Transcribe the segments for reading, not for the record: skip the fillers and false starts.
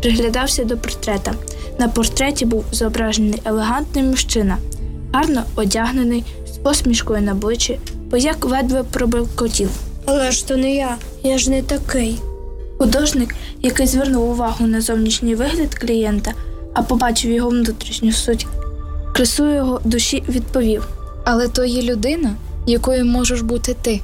приглядався до портрета. На портреті був зображений елегантний мужчина, гарно одягнений, з посмішкою на обличчі, позяк ледве пробелькотів. Але ж то не я ж не такий. Художник, який звернув увагу на зовнішній вигляд клієнта, а побачив його внутрішню суть, красу його душі, відповів: але то є людина, якою можеш бути ти.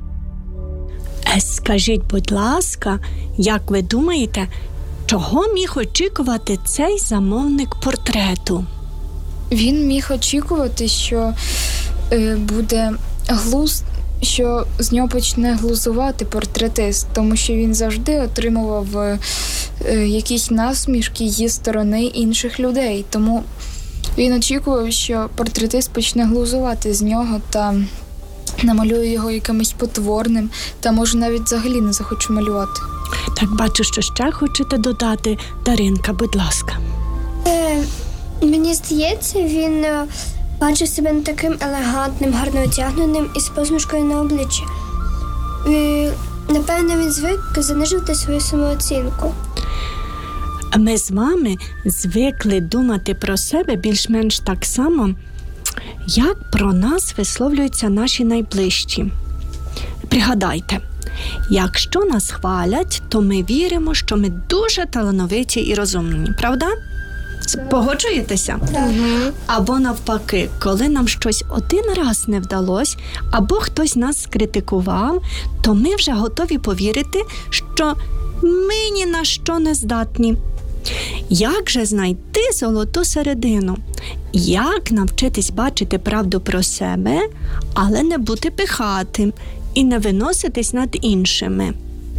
Скажіть, будь ласка, як ви думаєте, чого міг очікувати цей замовник портрету? Він міг очікувати, що буде що з нього почне глузувати портретист, тому що він завжди отримував якісь насмішки зі сторони інших людей. Тому він очікував, що портретист почне глузувати з нього та намалює його якимось потворним, та може навіть взагалі не захоче малювати. Так, бачу, що ще хочете додати. Даринка, будь ласка. Мені здається, він бачив себе не таким елегантним, гарно одягненим і з посмішкою на обличчі. Напевно, він звик занижувати свою самооцінку. Ми з вами звикли думати про себе більш-менш так само, як про нас висловлюються наші найближчі. Пригадайте, якщо нас хвалять, то ми віримо, що ми дуже талановиті і розумні, правда? Погоджуєтеся? Так. Або навпаки, коли нам щось один раз не вдалося, або хтось нас скритикував, то ми вже готові повірити, що ми ні на що не здатні. Як же знайти золоту середину? Як навчитись бачити правду про себе, але не бути пихатим і не виноситись над іншими?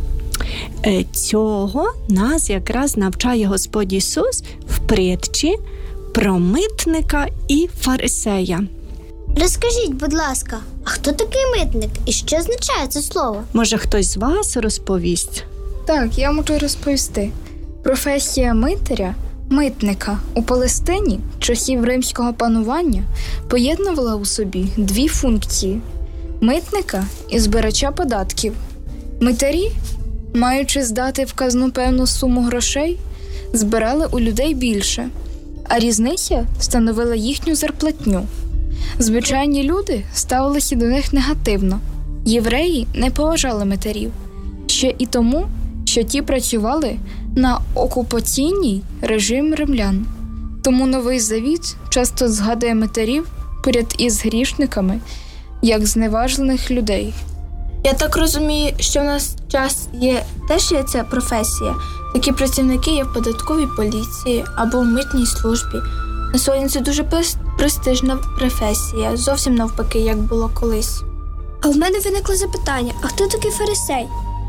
Цього нас якраз навчає Господь Ісус в притчі про митника і фарисея. Розкажіть, будь ласка, а хто такий митник і що означає це слово? Може, хтось з вас розповість? Так, я можу розповісти. Професія митника у Палестині часів римського панування поєднувала у собі дві функції – митника і збирача податків. Митарі, маючи здати в казну певну суму грошей, збирали у людей більше, а різниця становила їхню зарплатню. Звичайні люди ставилися до них негативно. Євреї не поважали митарів. Ще і тому, що ті працювали на окупаційний режим римлян. Тому Новий Завіт часто згадує митарів поряд із грішниками, як зневажених людей. Я так розумію, що в нас теж є ця професія. Такі працівники є в податковій поліції або в митній службі. На сьогодні це дуже престижна професія, зовсім навпаки, як було колись. А в мене виникло запитання, а хто такий фарисей?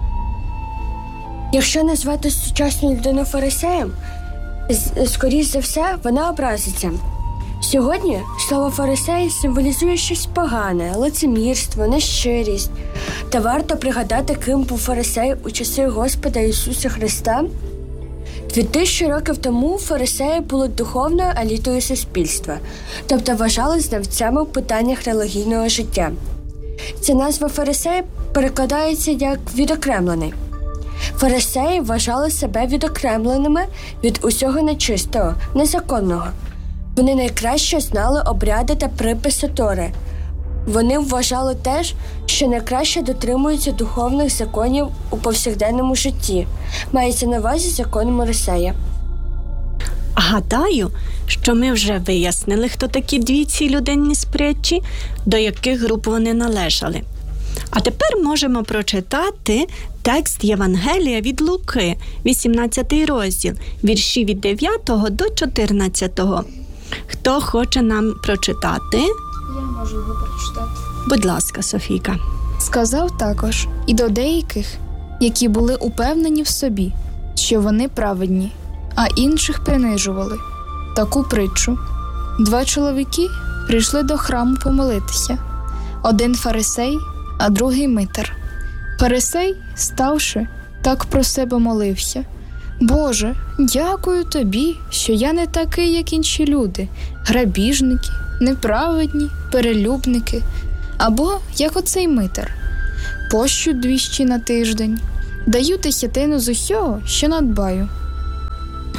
Якщо назвати сучасну людину фарисеєм, скоріш за все, вона образиться. Сьогодні слово «фарисей» символізує щось погане, лицемірство, нещирість. Та варто пригадати, ким був фарисей у часи Господа Ісуса Христа. 2000 років тому фарисеї були духовною елітою суспільства, тобто вважали знавцями в питаннях релігійного життя. Ця назва «фарисей» перекладається як «відокремлений». Фарисеї вважали себе відокремленими від усього нечистого, незаконного. Вони найкраще знали обряди та приписи Тори. Вони вважали теж, що найкраще дотримуються духовних законів у повсякденному житті. Мається на увазі закон Мойсея. Гадаю, що ми вже вияснили, хто такі дві ці людинні притчі, до яких груп вони належали. А тепер можемо прочитати текст Євангелія від Луки, 18 розділ, вірші від 9 до 14. Хто хоче нам прочитати? Я можу його прочитати. Будь ласка, Софійка. Сказав також і до деяких, які були упевнені в собі, що вони праведні, а інших принижували, таку притчу. 2 чоловіки прийшли до храму помолитися. Один фарисей, а другий митар. Фарисей, ставши, так про себе молився: «Боже, дякую тобі, що я не такий, як інші люди, грабіжники, неправедні, перелюбники, або як оцей митар. Пощу 200 на тиждень, даю 10 з усього, що надбаю».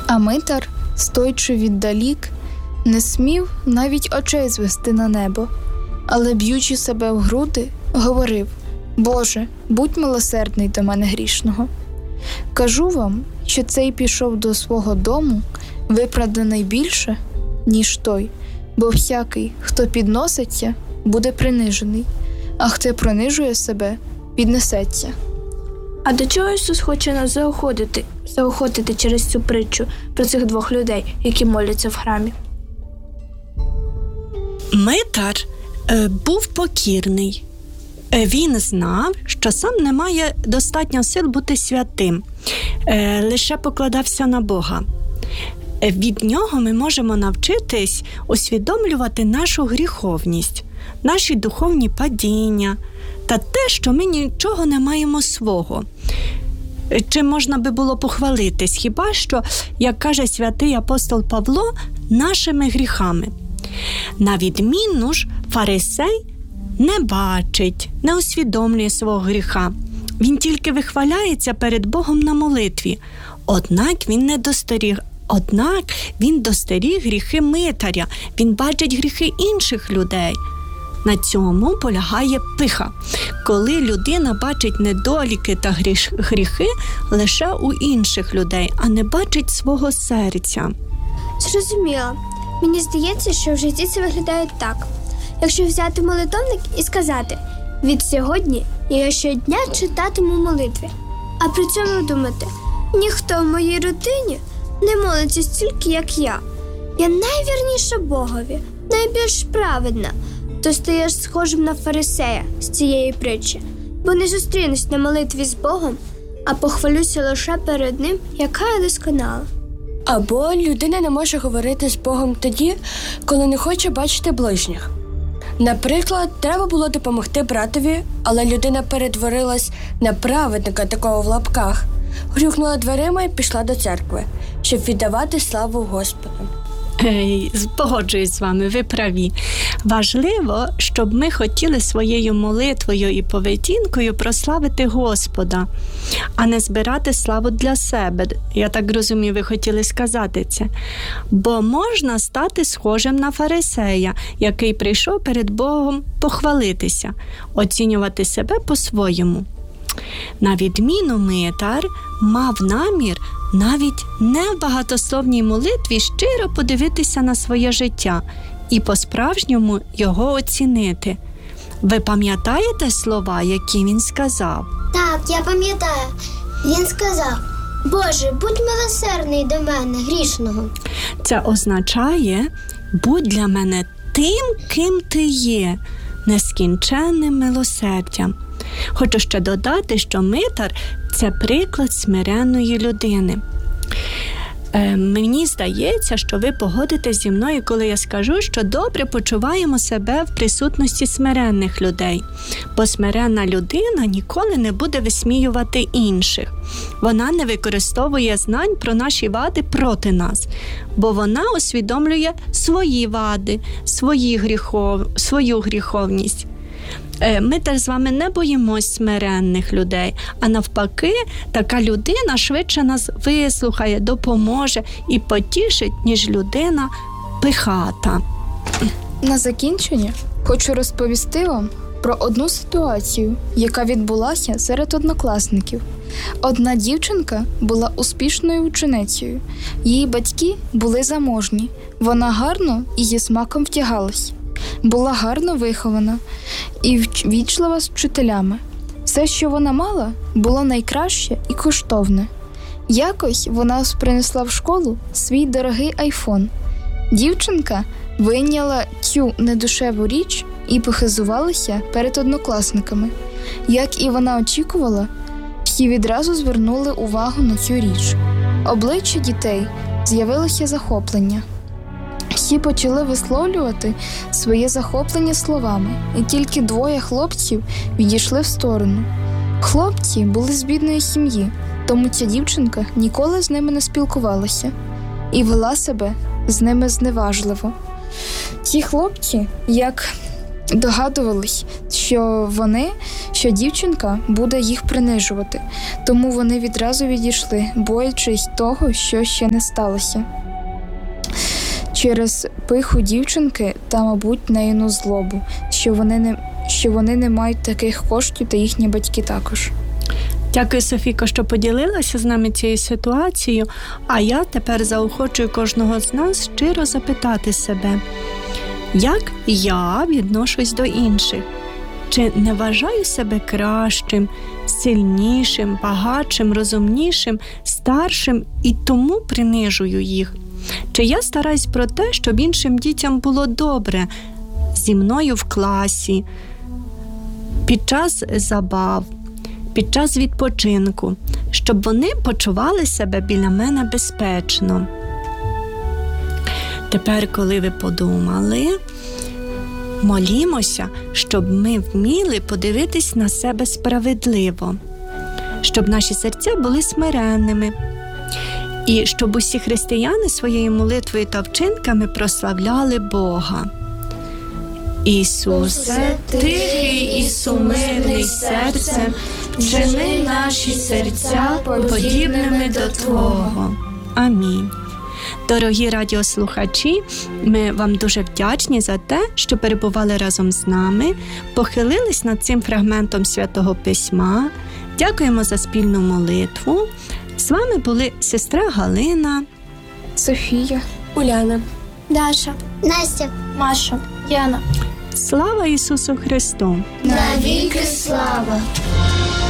А Митар, стоячи віддалік, не смів навіть очей звести на небо, але, б'ючи себе в груди, говорив: «Боже, будь милосердний до мене грішного». Кажу вам, що цей пішов до свого дому виправданий більше, ніж той, бо всякий, хто підноситься, буде принижений, а хто принижує себе, піднесеться. А до чого Ісус хоче нас заохотити через цю притчу про цих двох людей, які моляться в храмі? Митар був покірний. Він знав, що сам не має достатньо сил бути святим, лише покладався на Бога. Від нього ми можемо навчитись усвідомлювати нашу гріховність, наші духовні падіння та те, що ми нічого не маємо свого. Чим можна би було похвалитись? Хіба що, як каже святий апостол Павло, нашими гріхами. На відміну ж, фарисей не бачить, не усвідомлює свого гріха. Він тільки вихваляється перед Богом на молитві. Однак він достеріг гріхи Митаря, він бачить гріхи інших людей. На цьому полягає пиха, коли людина бачить недоліки та гріхи лише у інших людей, а не бачить свого серця. Зрозуміла. Мені здається, що в житті це виглядає так. Якщо взяти молитовник і сказати: «Від сьогодні я щодня читатиму молитви», а при цьому думати: «Ніхто в моїй родині не молиться стільки, як я. Я найвірніша Богові, найбільш праведна», то стаєш схожим на фарисея з цієї притчі, бо не зустрінусь на молитві з Богом, а похвалюся лише перед Ним, яка я досконала. Або людина не може говорити з Богом тоді, коли не хоче бачити ближніх. Наприклад, треба було допомогти братові, але людина перетворилась на праведника, такого в лапках, грюкнула дверима і пішла до церкви, щоб віддавати славу Господу. Погоджуюсь з вами, ви праві. Важливо, щоб ми хотіли своєю молитвою і поведінкою прославити Господа, а не збирати славу для себе. Я так розумію, ви хотіли сказати це. Бо можна стати схожим на фарисея, який прийшов перед Богом похвалитися, оцінювати себе по-своєму. На відміну Митар мав намір навіть не в багатословній молитві щиро подивитися на своє життя і по-справжньому його оцінити. Ви пам'ятаєте слова, які він сказав? Так, я пам'ятаю. Він сказав: «Боже, будь милосердний до мене, грішного». Це означає: будь для мене тим, ким ти є, нескінченним милосердям. Хочу ще додати, що Митар – це приклад смиренної людини. Мені здається, що ви погодитесь зі мною, коли я скажу, що добре почуваємо себе в присутності смиренних людей. Бо смиренна людина ніколи не буде висміювати інших. Вона не використовує знань про наші вади проти нас, бо вона усвідомлює свої вади, свою гріховність. Ми теж з вами не боїмось смиренних людей, а навпаки, така людина швидше нас вислухає, допоможе і потішить, ніж людина пихата. На закінчення хочу розповісти вам про одну ситуацію, яка відбулася серед однокласників. Одна дівчинка була успішною ученицею. Її батьки були заможні. Вона гарно і зі смаком втягалась. Була гарно вихована і ввічлива з вчителями. Все, що вона мала, було найкраще і коштовне. Якось вона принесла в школу свій дорогий айфон. Дівчинка вийняла цю недушеву річ і похизувалася перед однокласниками. Як і вона очікувала, всі відразу звернули увагу на цю річ. Обличчя дітей з'явилося захоплення. Всі почали висловлювати своє захоплення словами, і тільки двоє хлопців відійшли в сторону. Хлопці були з бідної сім'ї, тому ця дівчинка ніколи з ними не спілкувалася і вела себе з ними зневажливо. Ці хлопці, як догадувались, що дівчинка буде їх принижувати, тому вони відразу відійшли, боячись того, що ще не сталося. Через пиху дівчинки та, мабуть, наївну злобу, що вони не мають таких коштів, та їхні батьки також. Дякую, Софійко, що поділилася з нами цією ситуацією, а я тепер заохочую кожного з нас щиро запитати себе, як я відношусь до інших? Чи не вважаю себе кращим, сильнішим, багатшим, розумнішим, старшим і тому принижую їх? Чи я стараюсь про те, щоб іншим дітям було добре зі мною в класі, під час забав, під час відпочинку, щоб вони почували себе біля мене безпечно? Тепер, коли ви подумали, молімося, щоб ми вміли подивитись на себе справедливо, щоб наші серця були смиренними, і щоб усі християни своєю молитвою та вчинками прославляли Бога. Ісусе, тихий і сумирний серцем, вчини наші серця подібними до Твого. Амінь. Дорогі радіослухачі, ми вам дуже вдячні за те, що перебували разом з нами, похилились над цим фрагментом Святого Письма. Дякуємо за спільну молитву. З вами були сестра Галина, Софія, Уляна. Даша. Настя, Маша, Яна. Слава Ісусу Христу! навіки слава!